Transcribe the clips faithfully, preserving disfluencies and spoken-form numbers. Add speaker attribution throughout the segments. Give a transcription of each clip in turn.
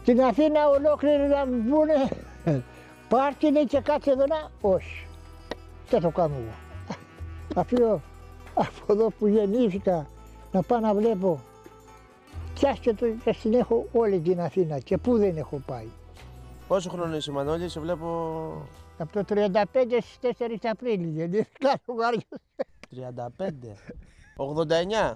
Speaker 1: Στην Αθήνα ολόκληρη να μου πούνε πάρκινε και κάτσε εδώ να, όχι. Δεν το κάνω εγώ. Αφήνω από εδώ που γεννήθηκα να πάω να βλέπω. Πιάστε το και στην έχω όλη την Αθήνα και πού δεν έχω πάει.
Speaker 2: Πόσο χρόνο είσαι Μανώλη, σε βλέπω...
Speaker 1: Από το τριάντα πέντε στις τέσσερις Απρίλη γεννήθηκα λογάριο.
Speaker 2: τριάντα πέντε. ογδόντα εννιά.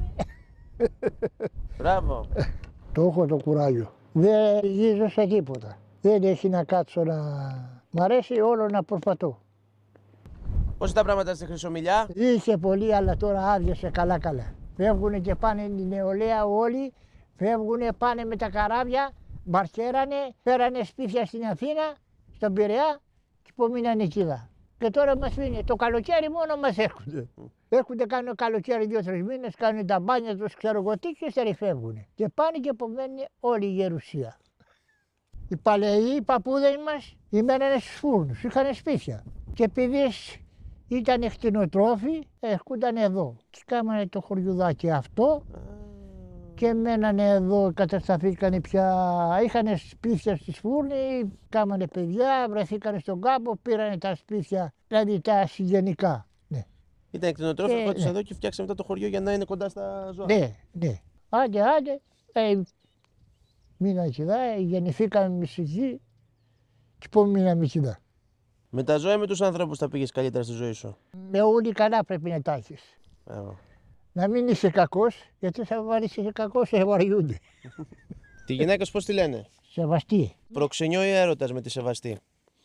Speaker 2: Μπράβο.
Speaker 1: Το έχω το κουράγιο. Δεν γίζω σε τίποτα. Δεν έχει να κάτσω να... Μ' αρέσει όλο να προσπαθώ.
Speaker 2: Πώς είναι τα πράγματα στη Χρυσομιλιά?
Speaker 1: Είχε πολύ, αλλά τώρα άδειασε καλά καλά. Φεύγουνε και πάνε η νεολαία όλοι, φεύγουνε, πάνε με τα καράβια, μπαρκέρανε, πέρανε σπίτια στην Αθήνα, στον Πειραιά και υπομείνανε εκεί. Και τώρα μας φύγει. Το καλοκαίρι μόνο μας έρχονται. Έρχονται, κάνουν καλοκαίρι δύο-τρεις μήνες, κάνουν τα μπάνια τους, ξέρω εγώ τι, και ύστερα φεύγουν. Και πάνε και απομένουν όλη η γερουσία. Οι παλαιοί, οι παππούδες μας, ημένανε στους φούρνους, είχαν σπίτια. Και επειδή ήταν κτηνοτρόφοι, έρχονταν εδώ. Και κάμανε το χωριουδάκι αυτό και μένανε εδώ, κατασταθήκανε πια, είχαν σπίτια στις φούρνοι, κάμανε παιδιά, βρεθήκανε στον κάμπο, πήρανε τα σπίτια, δηλαδή τα συγγενικά. Ναι.
Speaker 2: Ήταν κτηνοτρόφοι,
Speaker 1: Ε,
Speaker 2: ερχόντουσαν
Speaker 1: ναι.
Speaker 2: εδώ και φτιάξαμε μετά το χωριό για να είναι κοντά στα ζώα.
Speaker 1: Ναι, ναι. Άντε, άντε, ε, μήνα εκεί, ε, γεννηθήκαμε εμείς εκεί και πού μείναμε εκεί.
Speaker 2: Με τα ζώα ή με τους ανθρώπους θα πήγες καλύτερα στη ζωή σου?
Speaker 1: Με όλοι καλά πρέπει να τα έχεις.
Speaker 2: Μπράβο.
Speaker 1: Να μην είσαι κακός, γιατί θα βάλεις είσαι κακός, σε βαριούνται.
Speaker 2: Τη γυναίκα σου πώς τη λένε?
Speaker 1: Σεβαστή.
Speaker 2: Προξενιό ή έρωτας με τη Σεβαστή?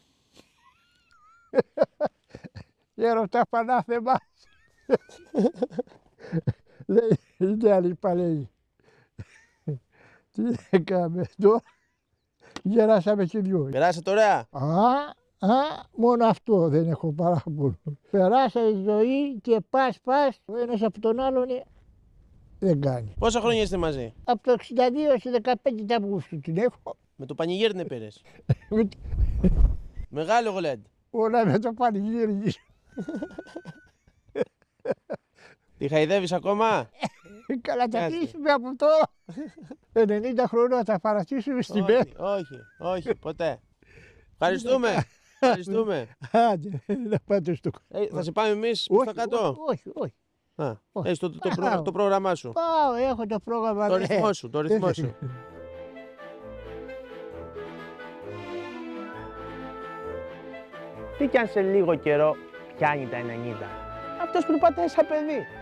Speaker 1: Έρωτα πανάθεμα. Λέει, είναι άλλη παλαιοί. Τι έκαμε τώρα, γεράσαμε και δυο.
Speaker 2: Περάσατε ωραία.
Speaker 1: Α, α, μόνο αυτό δεν έχω παράπονο. Περάσα η ζωή και πας πας, ο ένας από τον άλλον ε, δεν κάνει.
Speaker 2: Πόσα χρόνια είστε μαζί?
Speaker 1: Από το εξήντα δύο στο δεκαπέντε του Αυγούστου την έχω.
Speaker 2: Με το πανηγύρι την πήρες?
Speaker 1: Με-
Speaker 2: Μεγάλο γλέντ.
Speaker 1: Όλα με το πανηγύρι.
Speaker 2: Τη χαϊδεύεις ακόμα?
Speaker 1: Καλά τα
Speaker 2: Κάτσε.
Speaker 1: κλείσουμε από τώρα. ενενήντα χρόνια θα παρατήσουμε στην πέρα.
Speaker 2: όχι, όχι, όχι, ποτέ. Ευχαριστούμε. Ευχαριστούμε.
Speaker 1: Άντε, να πάτε στο
Speaker 2: Ε, θα σε πάμε εμείς προς τα κάτω.
Speaker 1: όχι, όχι.
Speaker 2: Α,
Speaker 1: όχι.
Speaker 2: έχεις το, το, το, πρόγρα- το πρόγραμμά σου.
Speaker 1: Πάω, έχω το πρόγραμμα.
Speaker 2: Το
Speaker 1: ναι.
Speaker 2: ρυθμό σου, το ρυθμό σου. Τι κι αν σε λίγο καιρό πιάνει τα ενενήντα. Αυτός περπατάει σαν παιδί.